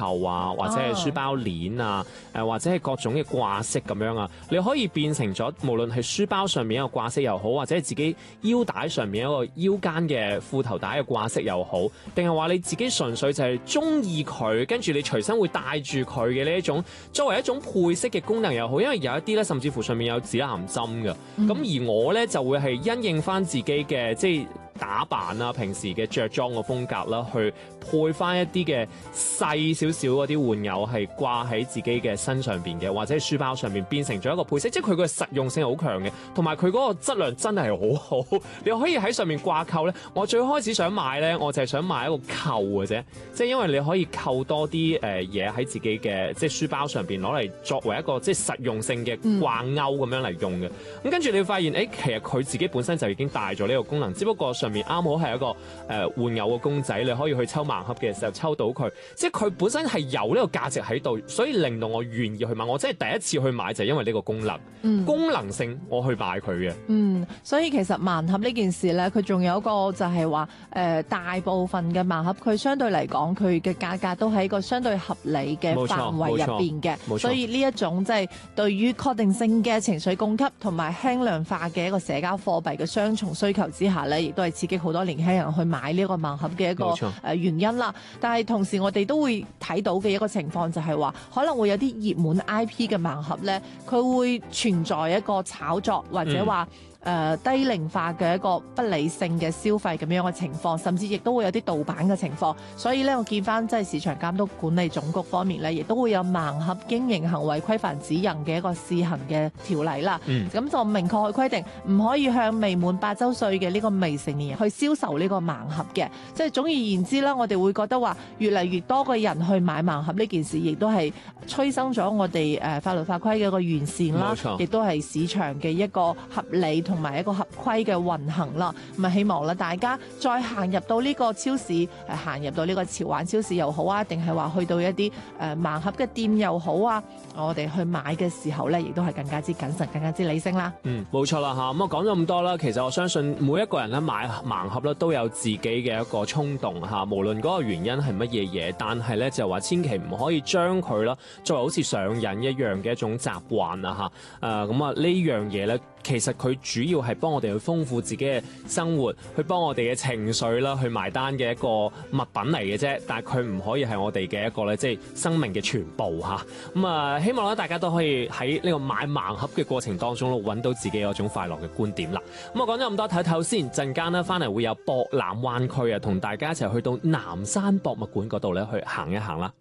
扣啊，或者係書包鏈啊，或者係各種嘅掛飾咁樣啊，你可以變成咗無論係書包上面一個掛飾又好，或者係自己腰帶上面一個腰間嘅褲頭帶嘅掛飾又好，定係話你自己純粹就係中意佢，跟住你隨身會帶住佢嘅呢一種作為一種配飾嘅功能又好，因為有一啲咧甚至乎上面有指南針嘅，咁而我咧就會係因應翻自己嘅即係打扮啦，平時嘅着裝嘅風格啦，去配翻一啲嘅細少少嗰啲玩偶係掛喺自己嘅身上邊嘅，或者係書包上面變成咗一個配飾，即係佢個實用性好強嘅，同埋佢嗰個質量真係好好，你可以喺上面掛扣咧。我最開始想買咧，我就係想買一個扣嘅啫，即係因為你可以扣多啲嘢喺自己嘅即係書包上邊攞嚟作為一個即係實用性嘅掛鈎咁樣嚟用嘅。咁跟住你會發現，其實佢自己本身就已經帶咗呢個功能，只不過上面啱好係一個玩偶嘅公仔，你可以去抽盲盒嘅時候抽到佢，即係佢本身係有呢個價值喺度，所以令到我願意去買。我真係第一次去買就係因為呢個功能，功能性我去買佢嘅。 所以其實盲盒呢件事咧，佢仲有一個就係話大部分嘅盲盒，佢相對嚟講佢嘅價格都喺一個相對合理嘅範圍入邊嘅，所以呢一種即係對於確定性嘅情緒供給同埋輕量化嘅一個社交貨幣嘅雙重需求之下咧，亦都係刺激好多年輕人去買呢個盲盒嘅一個原因啦。但係同時我哋都會睇到嘅一個情況就係話，可能會有啲熱門 IP 嘅盲盒咧，佢會存在一個炒作或者話低齡化嘅一個不理性嘅消費咁樣嘅情況，甚至亦都會有啲盜版嘅情況。所以咧，我見翻即係市場監督管理總局方面咧，亦都會有盲盒經營行為規範指引嘅一個試行嘅條例啦。咁就明確去規定，唔可以向未滿8周歲嘅呢個未成年人去銷售呢個盲盒嘅。即係總而言之啦，我哋會覺得話越嚟越多嘅人去買盲盒呢件事，亦都係催生咗我哋法律法規嘅一個完善啦，亦都係市場嘅一個合理同埋一個合規嘅運行啦。咁啊，希望啦大家再行入到呢個超市，行入到呢個潮玩超市又好啊，定係話去到一啲盲盒嘅店又好啊，我哋去買嘅時候咧，亦都係更加之謹慎，更加之理性啦。 冇錯啦嚇。咁我講咗咁多啦，其實我相信每一個人咧買盲盒咧都有自己嘅一個衝動嚇，無論嗰個原因係乜嘢嘢，但係咧就話千祈唔可以將佢啦作為好似上癮一樣嘅一種習慣啊嚇。咁啊呢樣嘢咧，其實佢主要係幫我哋去豐富自己嘅生活，去幫我哋嘅情緒啦，去埋單嘅一個物品嚟嘅啫。但係佢唔可以係我哋嘅一個咧，即係生命嘅全部嚇。咁啊，希望咧大家都可以喺呢個買盲盒嘅過程當中揾到自己嗰種快樂嘅觀點啦。咁我講咗咁多，睇睇先，陣間咧翻嚟會有博覽灣區啊，同大家一齊去到南山博物館嗰度咧去行一行啦。